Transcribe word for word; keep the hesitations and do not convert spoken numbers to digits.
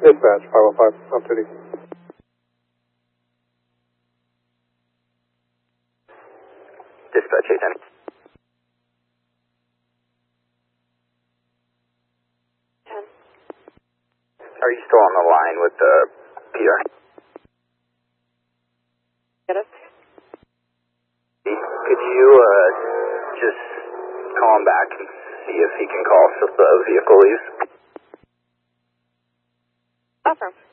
Dispatch, five oh five, off duty. Dispatch eight ten. ten. Are you still on the line with the P R? Get it? Could you uh, just call him back and see if he can call so the vehicle leaves? Affirm.